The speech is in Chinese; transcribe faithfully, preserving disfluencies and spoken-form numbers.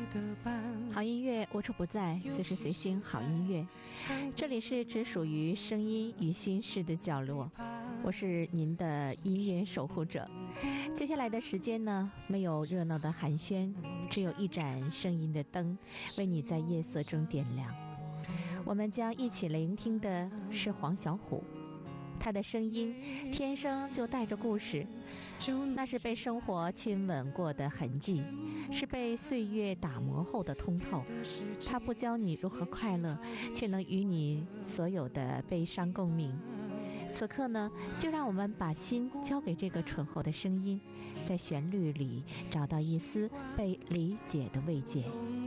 好音乐无处不在，随时随心好音乐。这里是只属于声音与心事的角落，我是您的音乐守护者。接下来的时间呢，没有热闹的寒暄，只有一盏声音的灯为你在夜色中点亮。我们将一起聆听的是黄小琥，他的声音天生就带着故事，那是被生活亲吻过的痕迹，是被岁月打磨后的通透。他不教你如何快乐，却能与你所有的悲伤共鸣。此刻呢，就让我们把心交给这个醇厚的声音，在旋律里找到一丝被理解的慰藉。